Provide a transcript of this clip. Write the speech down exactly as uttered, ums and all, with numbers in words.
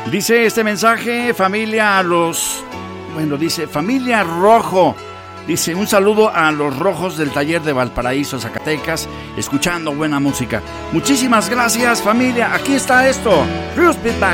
Dice este mensaje, familia a los... Bueno, dice, familia Rojo. Dice, un saludo a los rojos del taller de Valparaíso, Zacatecas, escuchando buena música. Muchísimas gracias, familia. Aquí está esto. Ríos Beat Band.